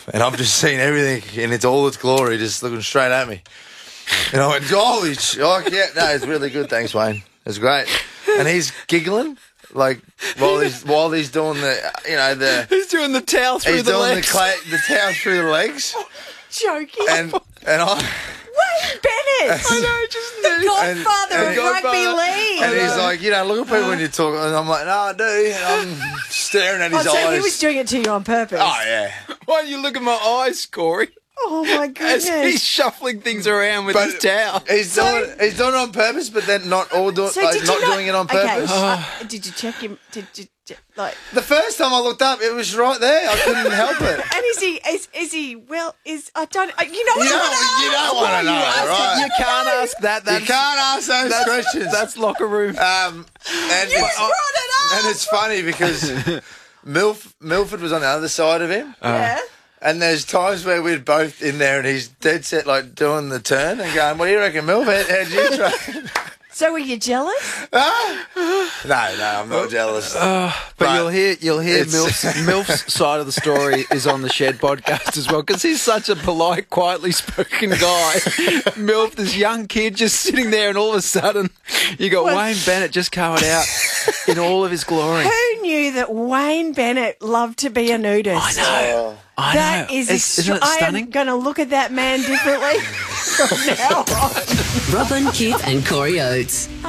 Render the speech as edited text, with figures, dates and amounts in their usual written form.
and I've just seen everything in all its glory, just looking straight at me. And I went, holy yeah, no, it's really good, thanks, Wayne. It's great. And he's giggling, like, while he's doing the, He's doing the towel through the legs. He's doing the towel through the legs. Joking. And I... Wayne Bennett! I know, just the godfather of rugby league. And he's like, look at people when you talk. And I'm like, no, I do. And I'm staring at his eyes. So he was doing it to you on purpose? Oh, yeah. Why don't you look at my eyes, Corey? Oh, my goodness. As he's shuffling things around with his towel. He's doing it on purpose, but then not all doing doing it on purpose. Okay. Did you check him? Did you like the first time I looked up, it was right there. I couldn't help it. And is he? Well, I don't. You know what? You don't want to know, right? You can't ask that. You can't ask those questions. That's locker room. And it's funny because Milford was on the other side of him. Yeah. And there's times where we're both in there and he's dead set, like, doing the turn and going, what do you reckon, Milf? How'd you train? So were you jealous? No, I'm not jealous. But you'll hear Milf's side of the story is on the Shed podcast as well, because he's such a polite, quietly spoken guy. Milf, this young kid just sitting there, and all of a sudden you got Wayne Bennett just coming out in all of his glory. Who knew that Wayne Bennett loved to be a nudist? I know. That is Isn't it stunning? I am going to look at that man differently from now on. Robin, Keith and Corey Oates.